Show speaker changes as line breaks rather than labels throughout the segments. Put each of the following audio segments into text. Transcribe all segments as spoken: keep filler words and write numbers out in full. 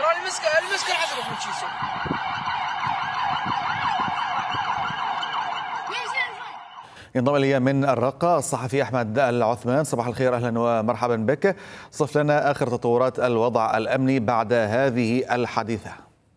ينضم الي من الرقة الصحفي احمد العثمان. صباح الخير، اهلا ومرحبا بك. صف لنا اخر تطورات الوضع الامني بعد هذه الحادثة.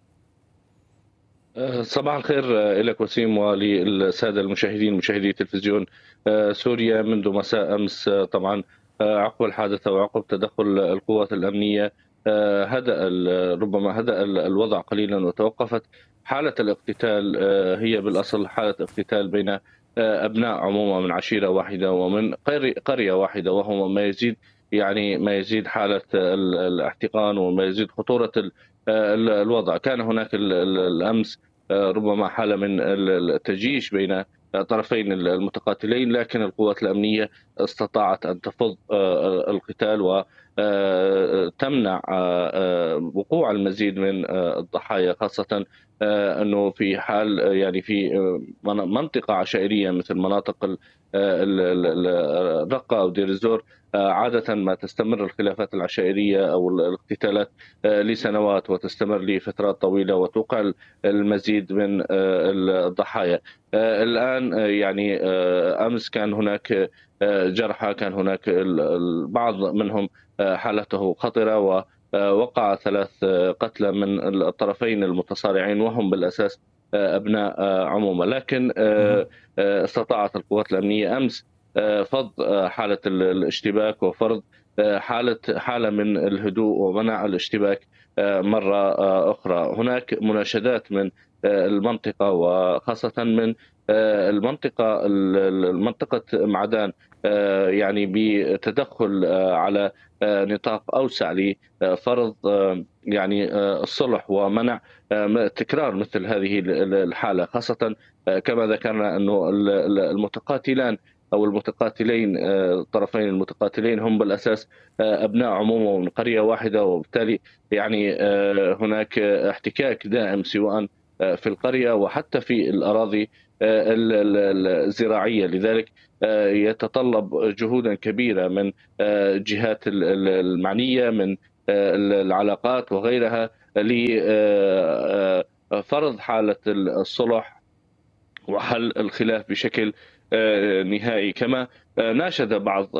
صباح الخير لك وسيم وللسادة المشاهدين مشاهدي تلفزيون سوريا. منذ مساء أمس طبعا عقب الحادثة وعقب تدخل القوات الأمنية هدأ ربما هدأ الوضع قليلا وتوقفت حالة الاقتتال. هي بالأصل حالة اقتتال بين أبناء عموما من عشيرة واحدة ومن قرية واحدة، وهو ما يزيد يعني ما يزيد حالة الاحتقان وما يزيد خطورة الوضع. كان هناك الأمس ربما حالة من التجيش بين طرفين المتقاتلين، لكن القوات الأمنية استطاعت أن تفض القتال وتمنع وقوع المزيد من الضحايا، خاصة أنه في حال يعني في منطقة عشائرية مثل مناطق الرقة أو دير الزور عادة ما تستمر الخلافات العشائرية أو الاقتتالات لسنوات وتستمر لفترات طويلة وتوقع المزيد من الضحايا. الآن يعني أمس كان هناك جرحى، كان هناك البعض منهم حالته خطرة، ووقع ثلاث قتلى من الطرفين المتصارعين وهم بالأساس أبناء عمومة. لكن استطاعت القوات الأمنية أمس فض حالة الاشتباك وفرض حالة حالة من الهدوء ومنع الاشتباك مرة أخرى. هناك مناشدات من المنطقة وخاصة من المنطقة المنطقة معدان يعني بتدخل على نطاق أوسع لفرض يعني الصلح ومنع تكرار مثل هذه الحالة، خاصة كما ذكرنا أنه المتقاتلان أو المتقاتلين الطرفين المتقاتلين هم بالأساس أبناء عموما من قرية واحدة، وبالتالي يعني هناك احتكاك دائم سواء في القرية وحتى في الأراضي الزراعية. لذلك يتطلب جهودا كبيرة من جهات المعنية من العلاقات وغيرها لفرض لفرض حالة الصلح وحل الخلاف بشكل نهائي. كما ناشد بعض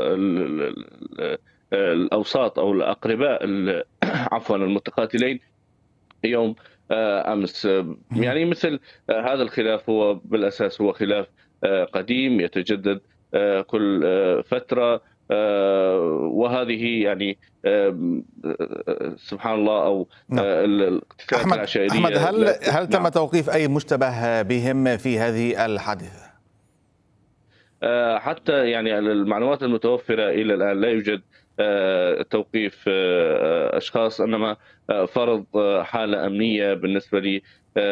الأوساط أو الأقرباء عفوا المتقاتلين يوم أمس، يعني مثل هذا الخلاف هو بالأساس هو خلاف قديم يتجدد كل فترة، وهذه يعني سبحان الله أو الاقتتالات العشائرية.
أحمد، هل هل تم توقيف أي مشتبه بهم في هذه الحادثة؟
حتى يعني المعلومات المتوفرة إلى الآن لا يوجد توقيف أشخاص، إنما فرض حالة أمنية بالنسبة لي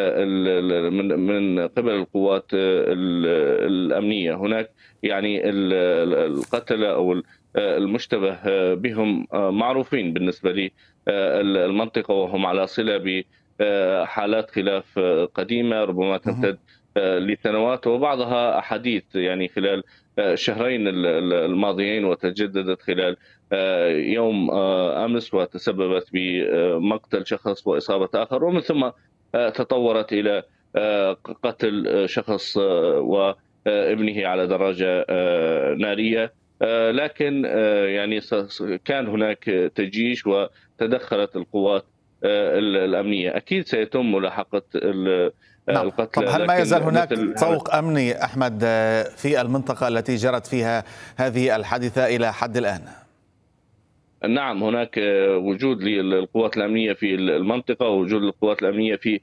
من قبل القوات الأمنية. هناك يعني القتلة أو المشتبه بهم معروفين بالنسبة لي المنطقة، وهم على صلة بحالات خلاف قديمة ربما تمتد لسنوات وبعضها أحاديث يعني خلال الشهرين الماضيين، وتجددت خلال يوم أمس وتسببت بمقتل شخص وإصابة آخر، ومن ثم تطورت إلى قتل شخص وابنه على دراجة نارية. لكن يعني كان هناك تجيش وتدخلت القوات الأمنية. أكيد سيتم ملاحقة
نعم.
القتلى.
طب هل ما يزال هناك طوق أمني أحمد في المنطقة التي جرت فيها هذه الحادثة إلى حد الآن؟
نعم، هناك وجود للقوات الأمنية في المنطقة ووجود القوات الأمنية في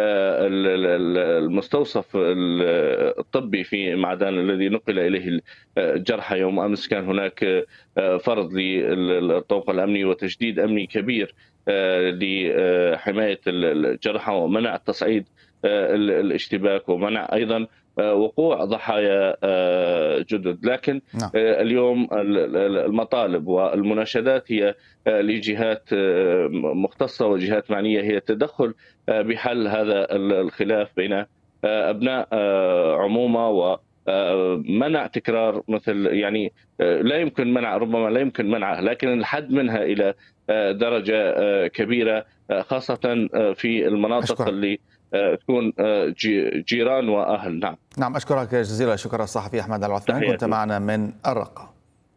المستوصف الطبي في معدان الذي نقل إليه الجرحى يوم أمس. كان هناك فرض للطوق الأمني وتشديد أمني كبير لحماية الجرحى ومنع تصعيد الاشتباك ومنع أيضا وقوع ضحايا جدد. لكن نعم. اليوم المطالب والمناشدات هي لجهات مختصة وجهات معنية هي التدخل بحل هذا الخلاف بين أبناء عمومة منع تكرار مثل يعني لا يمكن منع، ربما لا يمكن منعه، لكن الحد منها إلى درجة كبيرة، خاصة في المناطق أشكرك. اللي تكون جيران وأهل. نعم
نعم أشكرك جزيلا الشكر الصحفي أحمد العثمان، كنت معنا من الرقة.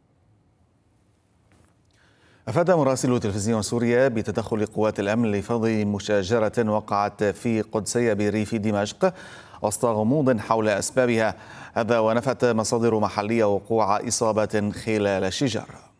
أفاد مراسل تلفزيون سوريا بتدخل قوات الأمن لفض مشاجرة وقعت في قدسية بريف دمشق وسط غموض حول أسبابها، هذا ونفت مصادر محلية وقوع إصابة خلال الشجار.